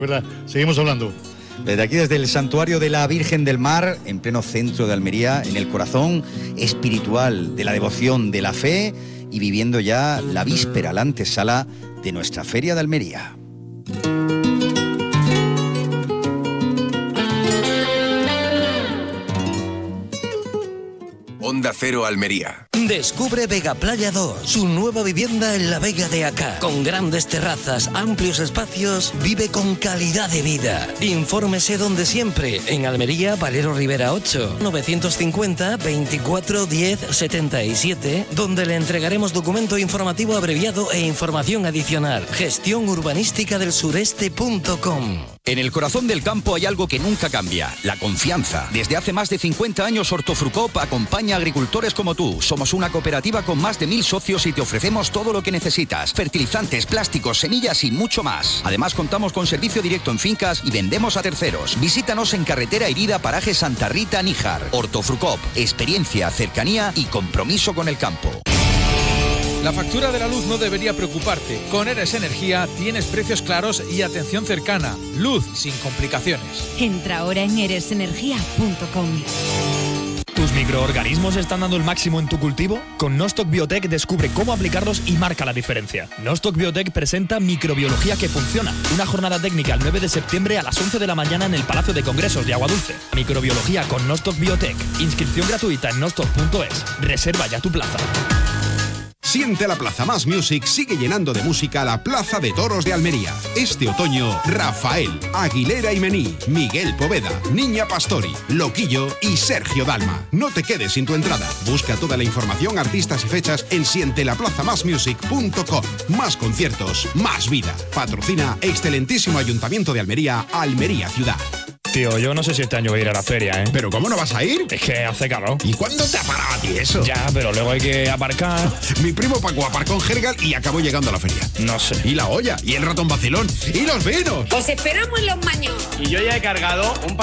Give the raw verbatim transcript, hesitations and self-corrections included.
¿Verdad? Seguimos hablando. Desde aquí, desde el Santuario de la Virgen del Mar, en pleno centro de Almería, en el corazón espiritual de la devoción, de la fe, y viviendo ya la víspera, la antesala de nuestra Feria de Almería. Onda Cero Almería. Descubre Vega Playa dos, su nueva vivienda en la Vega de Acá. Con grandes terrazas, amplios espacios, vive con calidad de vida. Infórmese donde siempre, en Almería, Valero Rivera ocho, novecientos cincuenta, veinticuatro, diez, setenta y siete, donde le entregaremos documento informativo abreviado e información adicional. Gestión urbanística del sureste punto com. En el corazón del campo hay algo que nunca cambia, la confianza. Desde hace más de cincuenta años Hortofrucop acompaña a agricultores como tú. Somos una cooperativa con más de mil socios y te ofrecemos todo lo que necesitas. Fertilizantes, plásticos, semillas y mucho más. Además contamos con servicio directo en fincas y vendemos a terceros. Visítanos en Carretera Herida, Paraje Santa Rita, Níjar. Hortofrucop, experiencia, cercanía y compromiso con el campo. La factura de la luz no debería preocuparte. Con Eres Energía tienes precios claros y atención cercana. Luz sin complicaciones. Entra ahora en eres energía punto com. ¿Tus microorganismos están dando el máximo en tu cultivo? Con Nostoc Biotech descubre cómo aplicarlos y marca la diferencia. Nostoc Biotech presenta Microbiología que funciona. Una jornada técnica el nueve de septiembre a las once de la mañana en el Palacio de Congresos de Aguadulce. Microbiología con Nostoc Biotech. Inscripción gratuita en nostoc punto es. Reserva ya tu plaza. Siente la Plaza Más Music sigue llenando de música la Plaza de Toros de Almería. Este otoño, Rafael, Aguilera y Mení, Miguel Poveda, Niña Pastori, Loquillo y Sergio Dalma. No te quedes sin tu entrada. Busca toda la información, artistas y fechas en siente la plaza más music punto com. Más conciertos, más vida. Patrocina excelentísimo Ayuntamiento de Almería, Almería Ciudad. Tío, yo no sé si este año voy a ir a la feria, ¿eh? ¿Pero cómo no vas a ir? Es que hace calor. ¿Y cuándo te ha parado a ti eso? Ya, pero luego hay que aparcar. Mi primo Paco aparcó en Jergal y acabó llegando a la feria. No sé. Y la olla, y el ratón vacilón, y los vinos. Os esperamos en Los Maños. Y yo ya he cargado un